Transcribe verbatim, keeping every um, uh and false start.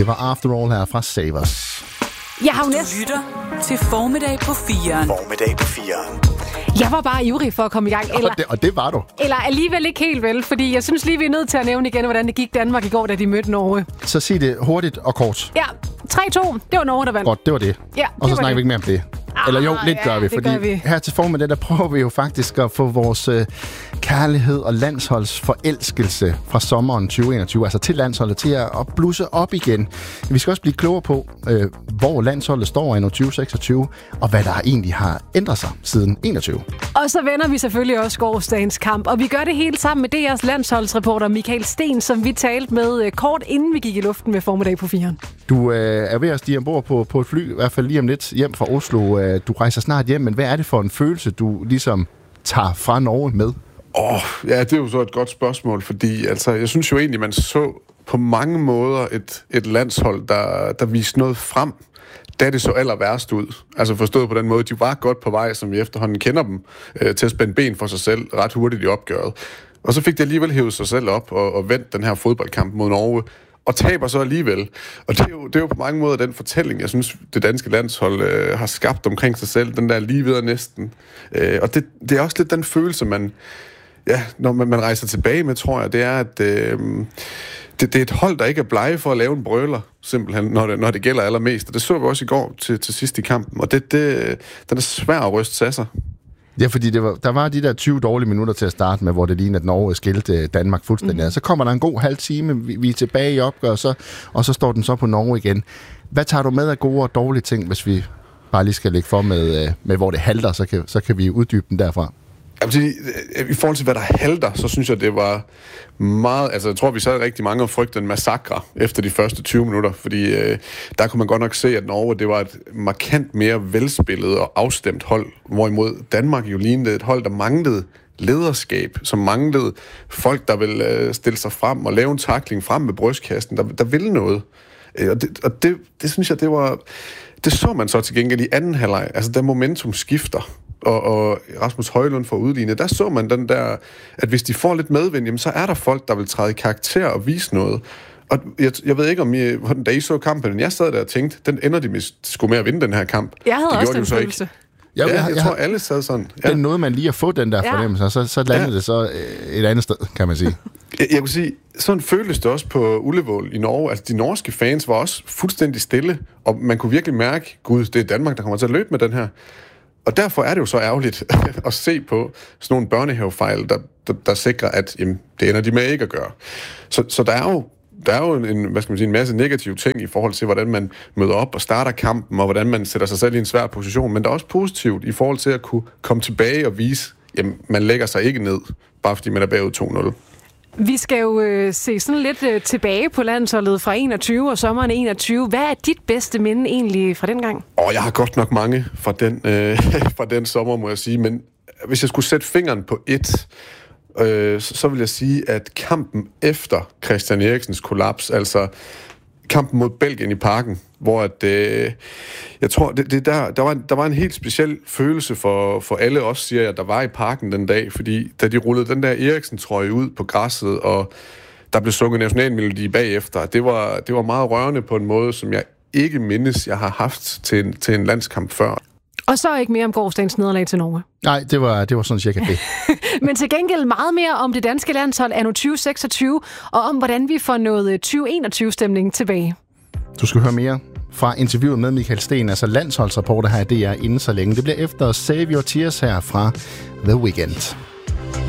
Det var After All her fra Savers. Jeg har jo næsten... Du lytter til Formiddag på firen. Formiddag på firen. Jeg var bare ivrig for at komme i gang. Eller, og, det, og det var du. Eller alligevel ikke helt vel, fordi jeg synes lige, vi er nødt til at nævne igen, hvordan det gik Danmark i går, da de mødte Norge. Så sig det hurtigt og kort. Ja, tre to. Det var Norge, der vandt. Godt, det var det. Ja, og så det snakker vi ikke mere om det. Ah, Eller jo, lidt ja, gør vi, det fordi gør vi. her til formiddag, der prøver vi jo faktisk at få vores øh, kærlighed og landsholdsforelskelse fra sommeren tyve enogtyve, altså til landsholdet, til at, at blusse op igen. Vi skal også blive klogere på, øh, hvor landsholdet står i tyve seksogtyve, og hvad der egentlig har ændret sig siden enogtyve. Og så vender vi selvfølgelig også gårsdagens kamp, og vi gør det hele sammen med D R's landsholdsreporter Michael Sten, som vi talte med øh, kort inden vi gik i luften med Formiddag på firen. Du øh, er ved at stige ombord på, på et fly, i hvert fald lige om lidt hjem fra Oslo. Du rejser snart hjem, men hvad er det for en følelse, du ligesom tager fra Norge med? Åh, oh, ja, det er jo så et godt spørgsmål, fordi altså, jeg synes jo egentlig, man så på mange måder et, et landshold, der, der viste noget frem, da det så aller værst ud. Altså forstået på den måde, de var godt på vej, som vi efterhånden kender dem, øh, til at spænde ben for sig selv ret hurtigt i opgøret. Og så fik de alligevel hævet sig selv op og, og vendt den her fodboldkamp mod Norge, og taber så alligevel. Og det er, jo, det er jo på mange måder den fortælling, jeg synes, det danske landshold øh, har skabt omkring sig selv, den der lige ved næsten. Øh, og det, det er også lidt den følelse, man, ja, når man, man rejser tilbage med, tror jeg, det er, at øh, det, det er et hold, der ikke er blege for at lave en brøler, simpelthen, når det, når det gælder allermest. Og det så vi også i går til, til sidst i kampen, og det, det, den er svær at ryste af sig. Ja, fordi det var, der var de der tyve dårlige minutter til at starte med, hvor det lignede, at Norge skilte Danmark fuldstændig. Mm. Så kommer der en god halv time, vi, vi er tilbage i opgør, og så, og så står den så på Norge igen. Hvad tager du med af gode og dårlige ting, hvis vi bare lige skal lægge for med, med hvor det halter, så kan, så kan vi uddybe den derfra? I forhold til, hvad der halter, så synes jeg, det var meget... Altså, jeg tror, vi sad rigtig mange og frygtede en massakre efter de første tyve minutter, fordi øh, der kunne man godt nok se, at Norge, det var et markant mere velspillet og afstemt hold, hvorimod Danmark jo lignede et hold, der manglede lederskab, som manglede folk, der ville øh, stille sig frem og lave en tackling frem med brystkassen, der, der ville noget. Øh, og det, og det, det synes jeg, det var... Det så man så til gengæld i anden halvleg, altså der momentum skifter, og, og Rasmus Højlund får udlignet, der så man den der, at hvis de får lidt medvind, jamen, så er der folk, der vil træde i karakter og vise noget. Og jeg, jeg ved ikke, om I, da I så kampen, men jeg sad der og tænkte, den ender de med, sgu med at vinde den her kamp. Jeg havde det også den de følelse. Ja, jeg, jeg, jeg tror, har, alle sad sådan. Ja. Den nåede man lige at få den der fornemmelse, og så, så landede ja. det så et andet sted, kan man sige. Jeg, jeg vil sige, sådan føltes det også på Ullevål i Norge. Altså, de norske fans var også fuldstændig stille, og man kunne virkelig mærke, gud, det er Danmark, der kommer til at løbe med den her. Og derfor er det jo så ærgerligt at se på sådan nogle børnehavefejl, der, der, der sikrer, at jamen, det ender de med ikke at gøre. Så, så der er jo Der er jo en, hvad skal man sige, en masse negative ting i forhold til, hvordan man møder op og starter kampen, og hvordan man sætter sig selv i en svær position, men der er også positivt i forhold til at kunne komme tilbage og vise, jamen, man lægger sig ikke ned, bare fordi man er bagud to nul. Vi skal jo øh, se sådan lidt øh, tilbage på landsholdet fra enogtyve og sommeren enogtyve. Hvad er dit bedste minde egentlig fra den gang? Åh, jeg har godt nok mange fra den, øh, fra den sommer, må jeg sige, men hvis jeg skulle sætte fingeren på et, øh, så, så vil jeg sige, at kampen efter Christian Eriksens kollaps, altså kampen mod Belgien i Parken, hvor at, øh, jeg tror, det, det der, der, var en, der var en helt speciel følelse for, for alle os, siger jeg, der var i Parken den dag, fordi da de rullede den der Eriksen-trøje ud på græsset, og der blev sunget nationalmelodi bagefter, det var, det var meget rørende på en måde, som jeg ikke mindes, jeg har haft til en, til en landskamp før. Og så ikke mere om gårsdagens nederlag til Norge. Nej, det var, det var sådan cirka det. Men til gengæld meget mere om det danske landshold anno tyve seksogtyve, og om hvordan vi får noget tyve enogtyve-stemningen tilbage. Du skal høre mere fra interviewet med Michael Sten, altså landsholdsreporter her i D R inden så længe. Det bliver efter Save Your Tears her fra The Weeknd.